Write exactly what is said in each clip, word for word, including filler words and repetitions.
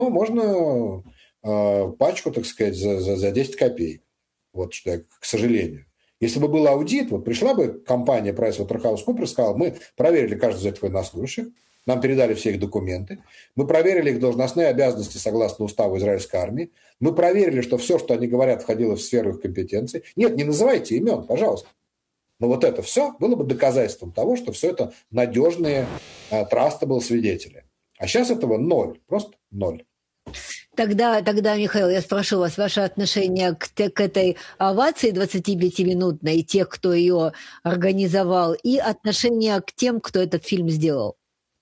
можно э, пачку, так сказать, за, за, за десять копеек. Вот что я, к сожалению. Если бы был аудит, вот пришла бы компания PricewaterhouseCoopers и сказала, мы проверили каждого из этих военнослужащих, нам передали все их документы, мы проверили их должностные обязанности согласно уставу израильской армии, мы проверили, что все, что они говорят, входило в сферу их компетенции. Нет, не называйте имен, пожалуйста. Но вот это все было бы доказательством того, что все это надежные э, trustable свидетели. А сейчас этого ноль, просто ноль. Тогда, тогда, Михаил, я спрошу вас, ваше отношение к, к этой овации двадцатипятиминутной, и тех, кто ее организовал, и отношение к тем, кто этот фильм сделал.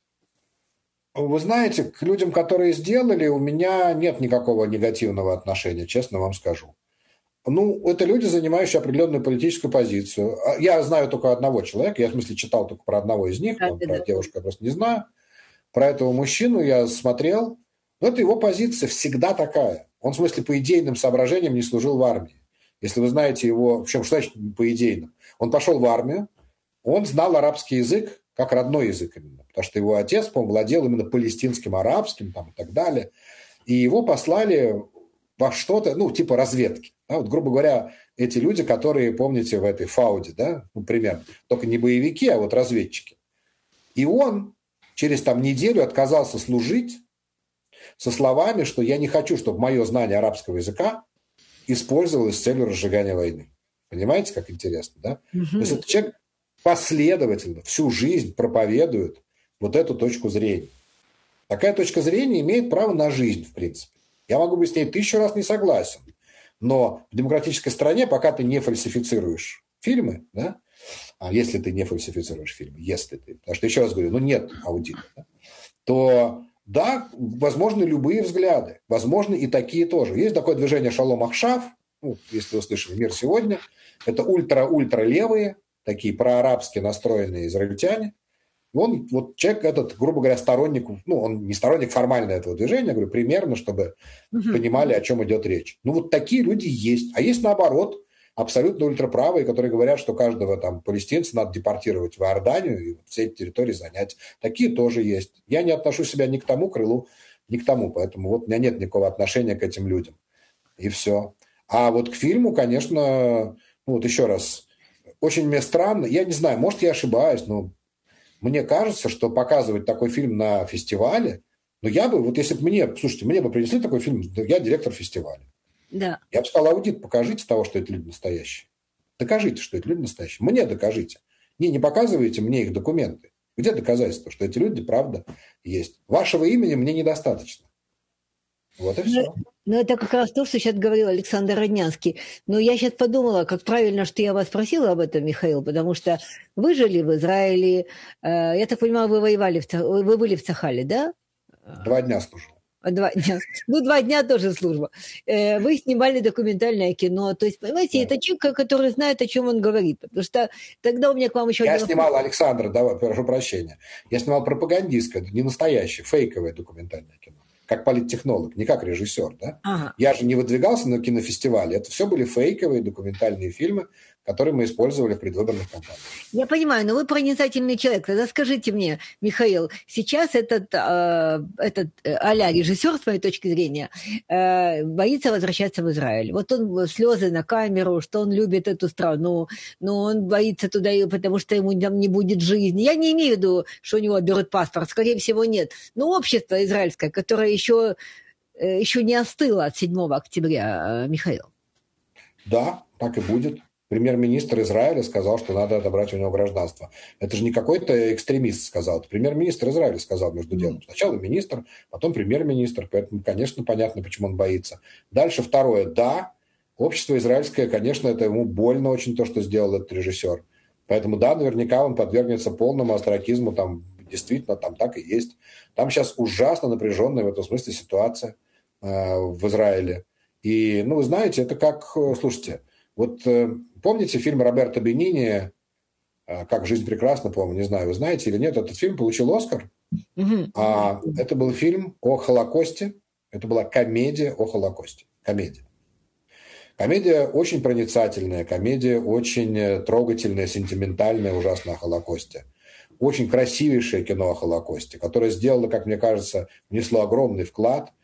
Вы знаете, к людям, которые сделали, у меня нет никакого негативного отношения, честно вам скажу. Ну, это люди, занимающие определенную политическую позицию. Я знаю только одного человека, я, в смысле, читал только про одного из них, Да, про да, девушку я просто не знаю. Про этого мужчину я смотрел, но это его позиция всегда такая. Он, в смысле, по идейным соображениям не служил в армии. Если вы знаете его, причем что значит по идейным? Он пошел в армию, он знал арабский язык как родной язык именно, потому что его отец, по-моему, владел именно палестинским арабским там, и так далее. И его послали во что-то, ну, типа разведки. Да, вот, грубо говоря, эти люди, которые, помните, в этой Фауде, да, ну, примерно, только не боевики, а вот разведчики. И он через там неделю отказался служить со словами, что я не хочу, чтобы мое знание арабского языка использовалось с целью разжигания войны. Понимаете, как интересно, да? Угу. То есть этот человек последовательно всю жизнь проповедует вот эту точку зрения. Такая точка зрения имеет право на жизнь, в принципе. Я могу быть с ней тысячу раз не согласен, но в демократической стране, пока ты не фальсифицируешь фильмы, да, а если ты не фальсифицируешь фильмы, если ты, потому что, еще раз говорю, ну нет аудита, да, то да, возможны любые взгляды, возможны и такие тоже. Есть такое движение Шалом Ахшав, ну, если вы слышали «Мир сегодня», это ультра-ультра левые, такие проарабски настроенные израильтяне. Он, вот человек этот, грубо говоря, сторонник, ну, он не сторонник формально этого движения, я говорю, примерно, чтобы uh-huh. понимали, о чем идет речь. Ну, вот такие люди есть. А есть, наоборот, абсолютно ультраправые, которые говорят, что каждого там палестинца надо депортировать в Иорданию и все эти территории занять. Такие тоже есть. Я не отношу себя ни к тому крылу, ни к тому, поэтому вот у меня нет никакого отношения к этим людям. И все. А вот к фильму, конечно, ну, вот еще раз, очень мне странно, я не знаю, может, я ошибаюсь, но мне кажется, что показывать такой фильм на фестивале, ну, я бы, вот если бы мне, слушайте, мне бы принесли такой фильм, я директор фестиваля. Да. Я бы сказал, аудит, покажите того, что это люди настоящие. Докажите, что это люди настоящие. Мне докажите. Не, не показывайте мне их документы. Где доказательства, что эти люди, правда, есть? Вашего имени мне недостаточно. Вот и все. Ну, это как раз то, что сейчас говорил Александр Роднянский. Но я сейчас подумала, как правильно, что я вас спросила об этом, Михаил, потому что вы жили в Израиле, я так понимаю, вы воевали, в, вы были в Цахале, да? Два дня служил. Два дня. Ну, два дня тоже служба. Вы снимали документальное кино. То есть, понимаете, да. Это человек, который знает, о чем он говорит. Потому что тогда у меня к вам еще... Я один... снимал, Александр, давай, прошу прощения. Я снимал пропагандистское, не настоящее, фейковое документальное кино. Как политтехнолог, не как режиссер, да? Ага. Я же не выдвигался на кинофестивале. Это все были фейковые документальные фильмы, которые мы использовали в предвыборных кампаниях. Я понимаю, но вы проницательный человек. Тогда скажите мне, Михаил, сейчас этот, э, этот а-ля режиссер, с моей точки зрения, э, боится возвращаться в Израиль. Вот он слезы на камеру, что он любит эту страну, но он боится туда, потому что ему там не будет жизни. Я не имею в виду, что у него берут паспорт, скорее всего, нет. Но общество израильское, которое еще, еще не остыло от седьмого октября, Михаил. Да, так и будет. Премьер-министр Израиля сказал, что надо отобрать у него гражданство. Это же не какой-то экстремист сказал, это премьер-министр Израиля сказал между делом. Сначала министр, потом премьер-министр, поэтому, конечно, понятно, почему он боится. Дальше второе. Да, общество израильское, конечно, это ему больно очень то, что сделал этот режиссер. Поэтому, да, наверняка он подвергнется полному остракизму, там действительно там так и есть. Там сейчас ужасно напряженная в этом смысле ситуация э, в Израиле. И, ну, вы знаете, это как, слушайте, вот э, помните фильм Роберто Бенини э, «Как жизнь прекрасна», по-моему, не знаю, вы знаете или нет, этот фильм получил Оскар. Mm-hmm. А, это был фильм о Холокосте, это была комедия о Холокосте, комедия. Комедия очень проницательная, комедия очень трогательная, сентиментальная, ужасно о Холокосте. Очень красивейшее кино о Холокосте, которое сделало, как мне кажется, внесло огромный вклад